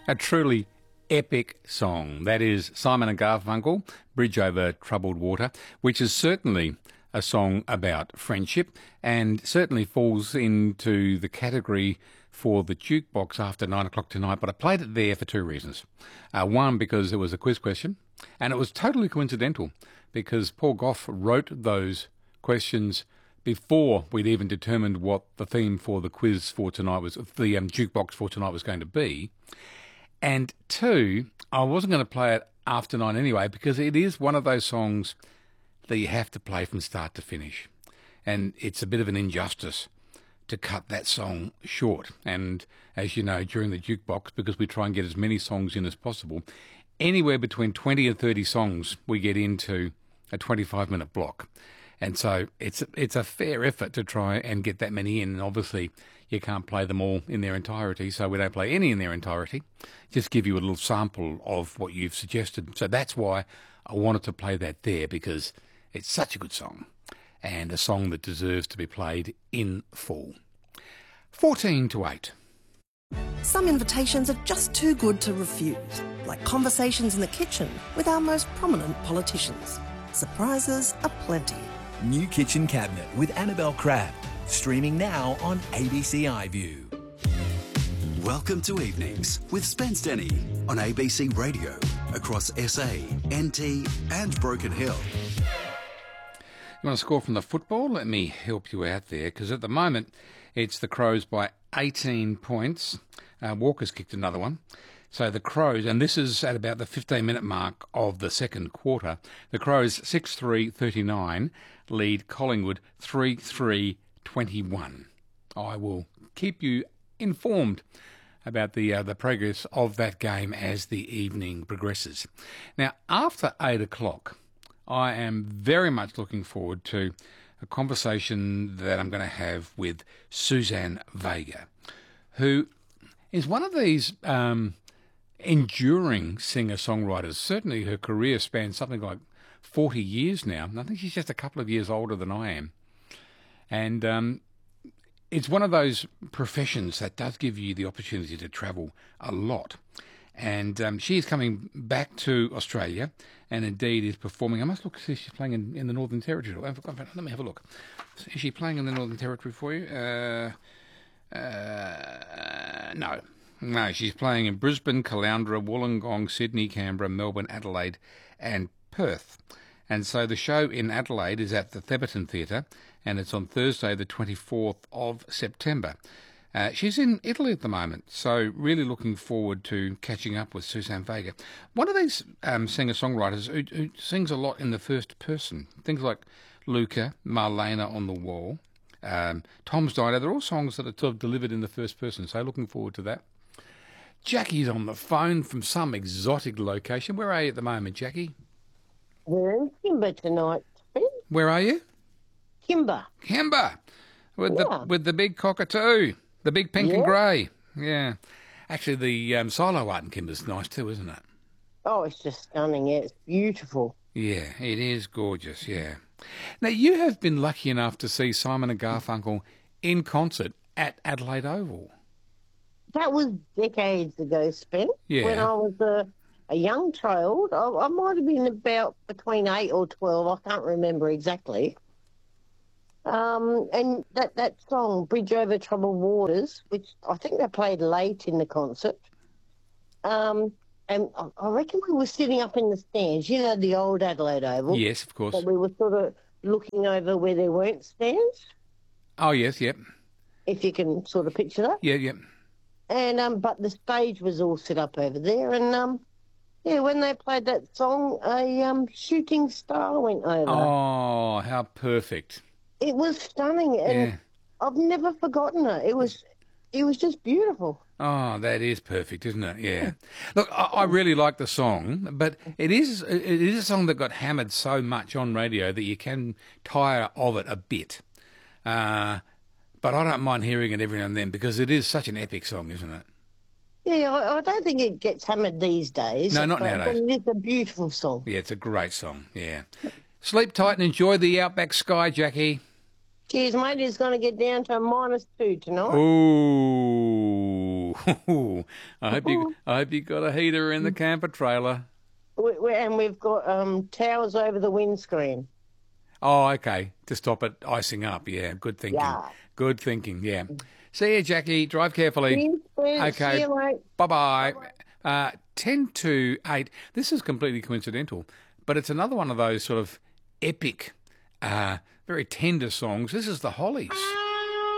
A truly epic song. That is Simon and Garfunkel, Bridge Over Troubled Water, which is certainly a song about friendship and certainly falls into the category for the jukebox after 9 o'clock tonight. But I played it there for two reasons. One, because it was a quiz question, and it was totally coincidental because Paul Gough wrote those questions before we'd even determined what the theme for the quiz for tonight was, the jukebox for tonight was going to be. And two, I wasn't going to play it after 9 anyway because it is one of those songs that you have to play from start to finish. And it's a bit of an injustice to cut that song short. And as you know, during the jukebox, because we try and get as many songs in as possible, anywhere between 20 and 30 songs we get into a 25-minute block. And so it's a fair effort to try and get that many in. And obviously, you can't play them all in their entirety, so we don't play any in their entirety. Just give you a little sample of what you've suggested. So that's why I wanted to play that there, because it's such a good song and a song that deserves to be played in full. 14 to 8. Some invitations are just too good to refuse, like conversations in the kitchen with our most prominent politicians. Surprises aplenty. New Kitchen Cabinet with Annabelle Crabb, streaming now on ABC iView. Welcome to Evenings with Spence Denny on ABC Radio across SA, NT and Broken Hill. You want to score from the football? Let me help you out there, because at the moment it's the Crows by 18 points. Walker's kicked another one. So the Crows, and this is at about the 15-minute mark of the second quarter, the Crows 6-3-39 lead Collingwood 3-3-21. I will keep you informed about the progress of that game as the evening progresses. Now, after 8 o'clock, I am very much looking forward to a conversation that I'm going to have with Suzanne Vega, who is one of these enduring singer-songwriters. Certainly her career spans something like 40 years now. I think she's just a couple of years older than I am. And it's one of those professions that does give you the opportunity to travel a lot. And she is coming back to Australia and indeed is performing. I must look to see if she's playing in the Northern Territory. Let me have a look. Is she playing in the Northern Territory for you? No. No, she's playing in Brisbane, Caloundra, Wollongong, Sydney, Canberra, Melbourne, Adelaide and Perth. And so the show in Adelaide is at the Theberton Theatre, and it's on Thursday the 24th of September. She's in Italy at the moment, so really looking forward to catching up with Suzanne Vega. One of these singer-songwriters who sings a lot in the first person, things like Luca, Marlena on the Wall, Tom's Diner, they're all songs that are sort of delivered in the first person, so looking forward to that. Jackie's on the phone from some exotic location. Where are you at the moment, Jackie? We're in Kimber tonight, Ben. Where are you? Kimber. Kimber, with the big cockatoo, the big pink and grey. Yeah. Actually, the silo art in Kimber's nice too, isn't it? Oh, it's just stunning. Yeah, it's beautiful. Yeah, it is gorgeous, yeah. Now, you have been lucky enough to see Simon and Garfunkel in concert at Adelaide Oval. That was decades ago, Spence. Yeah. When I was a young child. I might have been about between 8 or 12. I can't remember exactly. And that song, Bridge Over Troubled Waters, which I think they played late in the concert. And I reckon we were sitting up in the stands, you know, the old Adelaide Oval. Yes, of course. So we were sort of looking over where there weren't stands. Oh, yes, yep. If you can sort of picture that. Yeah, yep. And but the stage was all set up over there, and when they played that song, a shooting star went over. Oh, how perfect! It was stunning, and I've never forgotten it. It was just beautiful. Oh, that is perfect, isn't it? Yeah. Look, I really like the song, but it is a song that got hammered so much on radio that you can tire of it a bit. But I don't mind hearing it every now and then because it is such an epic song, isn't it? Yeah, I don't think it gets hammered these days. No, not nowadays. But it's a beautiful song. Yeah, it's a great song, yeah. Sleep tight and enjoy the outback sky, Jackie. Cheers, mate. It's going to get down to -2 tonight. Ooh. I hope you got a heater in the camper trailer. And we've got towers over the windscreen. Oh, okay. To stop it icing up. Yeah, good thinking. Yeah. Good thinking, yeah. See you, Jackie. Drive carefully. Okay. See you later. Bye-bye. 10 to 8. This is completely coincidental, but it's another one of those sort of epic, very tender songs. This is the Hollies.